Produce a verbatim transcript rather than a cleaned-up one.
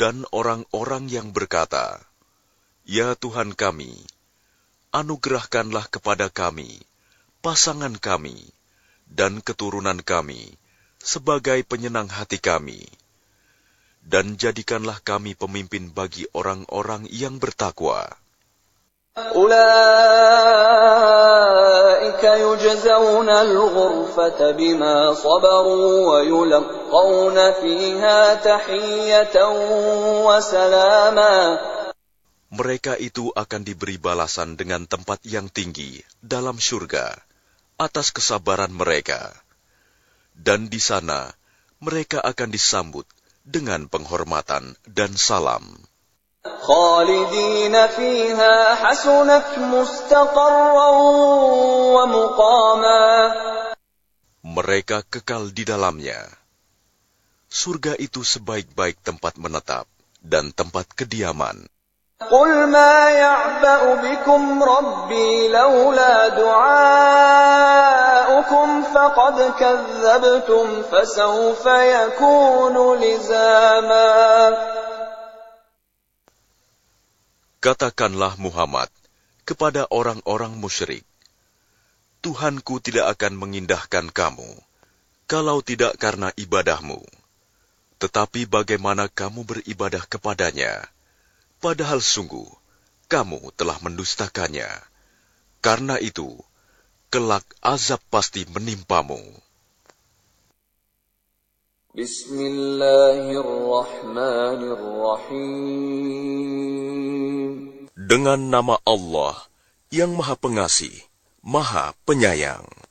Dan orang-orang yang berkata, "Ya Tuhan kami, anugerahkanlah kepada kami pasangan kami dan keturunan kami sebagai penyenang hati kami, dan jadikanlah kami pemimpin bagi orang-orang yang bertakwa." أولئك يجزون الغرفة بما صبروا ويلقون فيها تحية وسلاما. Mereka itu akan diberi balasan dengan tempat yang tinggi dalam syurga atas kesabaran mereka. Dan di sana mereka akan disambut dengan penghormatan dan salam. خالدين فيها حسنت مستقرا ومقاما. Mereka kekal di dalamnya. Surga itu sebaik-baik tempat menetap dan tempat kediaman. قل ما يعبأ بكم ربي لولا دعاؤكم فقد كذبتم فسوف يكون لزاما. Katakanlah Muhammad kepada orang-orang musyrik, Tuhanku tidak akan mengindahkan kamu, kalau tidak karena ibadahmu. Tetapi bagaimana kamu beribadah kepadanya, padahal sungguh kamu telah mendustakannya. Karena itu, kelak azab pasti menimpamu. Bismillahirrahmanirrahim. Dengan nama Allah yang Maha Pengasih, Maha Penyayang.